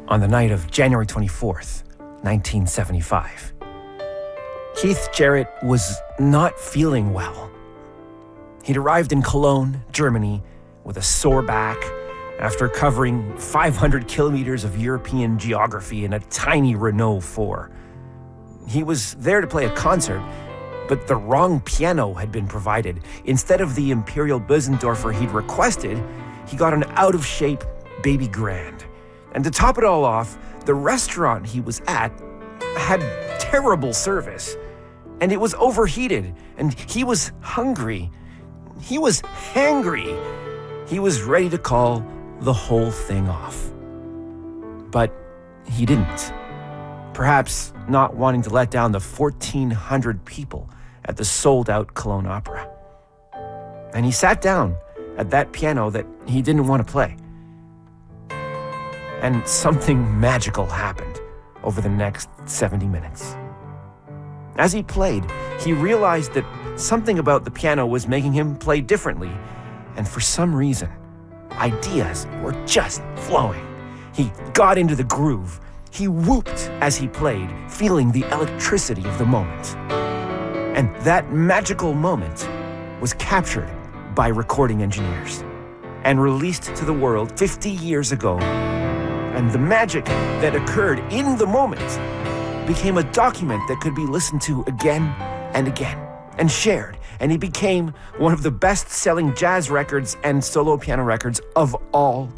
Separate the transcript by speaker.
Speaker 1: on the night of January 24th, 1975. Keith Jarrett was not feeling well. He'd arrived in Cologne, Germany, with a sore back after covering 500 kilometers of European geography in a tiny Renault 4. He was there to play a concert, but the wrong piano had been provided. Instead of the Imperial Bösendorfer he'd requested, he got an out-of-shape baby grand. And to top it all off, the restaurant he was at had terrible service. And it was overheated, and he was hungry. He was hangry. He was ready to call the whole thing off. But he didn't. Perhaps not wanting to let down the 1,400 people at the sold-out Cologne Opera. And he sat down at that piano that he didn't want to play. And something magical happened over the next 70 minutes. As he played, he realized that something about the piano was making him play differently, and for some reason, ideas were just flowing. He got into the groove. He whooped as he played, feeling the electricity of the moment. And that magical moment was captured by recording engineers and released to the world 50 years ago. And the magic that occurred in the moment became a document that could be listened to again and again and shared. And he became one of the best-selling jazz records and solo piano records of all